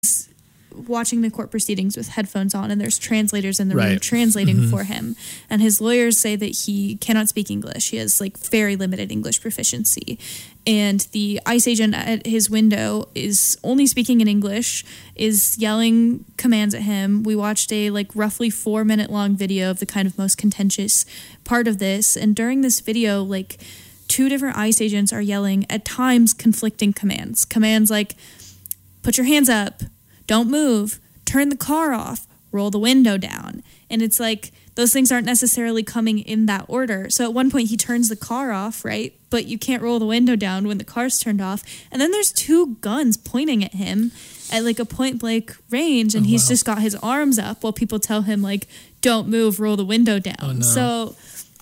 watching the court proceedings with headphones on, and there's translators in the room translating for him. And his lawyers say that he cannot speak English. He has like very limited English proficiency. And the ICE agent at his window is only speaking in English, is yelling commands at him. We watched a like roughly 4-minute long video of the kind of most contentious part of this. And during this video, like 2 different ICE agents are yelling at times conflicting commands. Commands like, put your hands up, don't move, turn the car off, roll the window down. And it's like, those things aren't necessarily coming in that order. So at one point he turns the car off, right? But you can't roll the window down when the car's turned off. And then there's 2 guns pointing at him at like a point blank range. And he's just got his arms up while people tell him like, don't move, roll the window down. Oh, no. So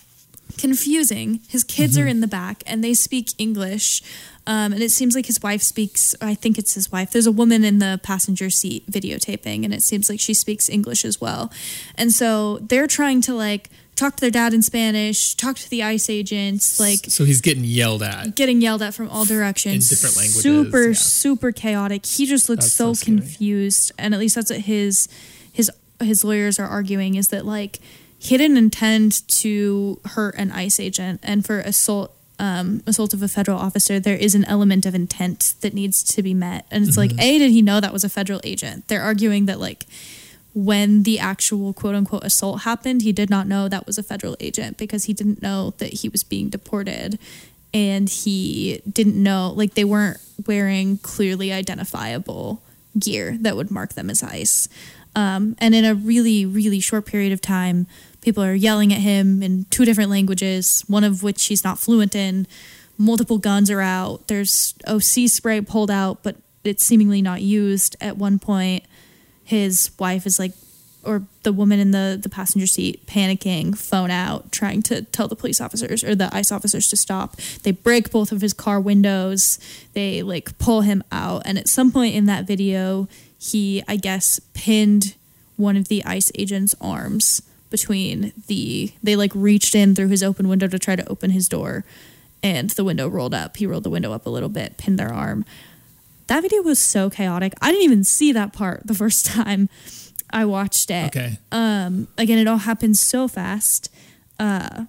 confusing. His kids are in the back and they speak English. And it seems like his wife speaks, I think it's his wife. There's a woman in the passenger seat videotaping, and it seems like she speaks English as well. And so they're trying to like talk to their dad in Spanish, talk to the ICE agents. Like, so he's getting yelled at. Getting yelled at from all directions. In different languages. Super chaotic. He just looks so confused. And at least that's what his lawyers are arguing, is that like he didn't intend to hurt an ICE agent, and for assault of a federal officer, there is an element of intent that needs to be met. And it's like, A, did he know that was a federal agent? They're arguing that like when the actual quote unquote assault happened, he did not know that was a federal agent because he didn't know that he was being deported, and he didn't know, like they weren't wearing clearly identifiable gear that would mark them as ICE. And in a really, really short period of time, people are yelling at him in 2 different languages, one of which he's not fluent in. Multiple guns are out. There's OC spray pulled out, but it's seemingly not used. At one point, his wife is like, or the woman in the passenger seat, panicking, phone out, trying to tell the police officers or the ICE officers to stop. They break both of his car windows. They like pull him out. And at some point in that video, he, I guess, pinned one of the ICE agent's arms between they like reached in through his open window to try to open his door, and the window rolled up. He rolled the window up a little bit, pinned their arm. That video was so chaotic. I didn't even see that part the first time I watched it. Okay. Again, it all happened so fast. And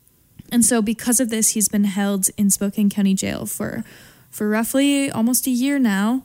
so because of this, he's been held in Spokane County Jail for roughly almost a year now.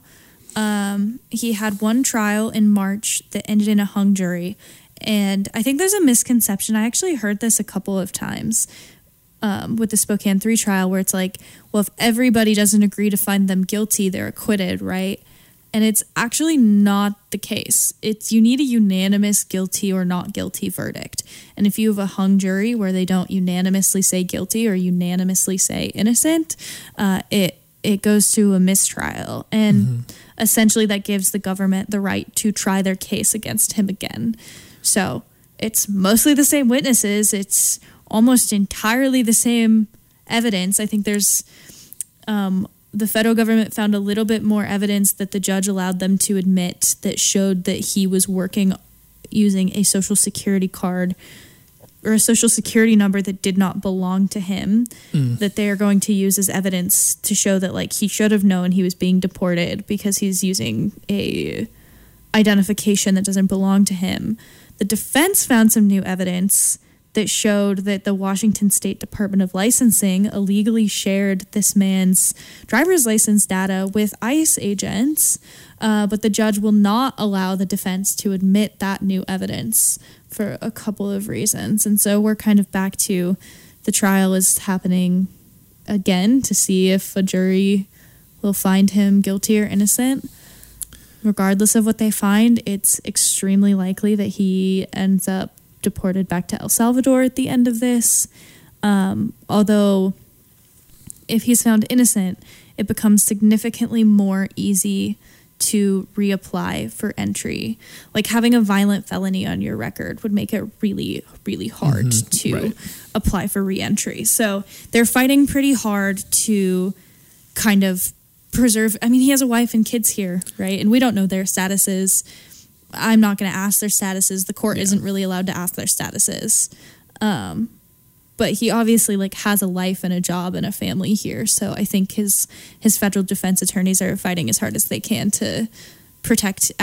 He had one trial in March that ended in a hung jury. And I think there's a misconception. I actually heard this a couple of times with the Spokane 3 trial, where it's like, well, if everybody doesn't agree to find them guilty, they're acquitted, right? And it's actually not the case. You need a unanimous guilty or not guilty verdict. And if you have a hung jury where they don't unanimously say guilty or unanimously say innocent, it goes to a mistrial. And essentially that gives the government the right to try their case against him again. So it's mostly the same witnesses. It's almost entirely the same evidence. I think there's the federal government found a little bit more evidence that the judge allowed them to admit that showed that he was working using a Social Security card or a Social Security number that did not belong to him, that they are going to use as evidence to show that like he should have known he was being deported because he's using a identification that doesn't belong to him. The defense found some new evidence that showed that the Washington State Department of Licensing illegally shared this man's driver's license data with ICE agents, but the judge will not allow the defense to admit that new evidence for a couple of reasons. And so we're kind of back to the trial is happening again to see if a jury will find him guilty or innocent. Regardless of what they find, it's extremely likely that he ends up deported back to El Salvador at the end of this. Although if he's found innocent, it becomes significantly more easy to reapply for entry. Like having a violent felony on your record would make it really, really hard to apply for reentry. So they're fighting pretty hard to kind of preserve. I mean, he has a wife and kids here, right? And we don't know their statuses. I'm not going to ask their statuses. The court isn't really allowed to ask their statuses. But he obviously like has a life and a job and a family here. So I think his federal defense attorneys are fighting as hard as they can to protect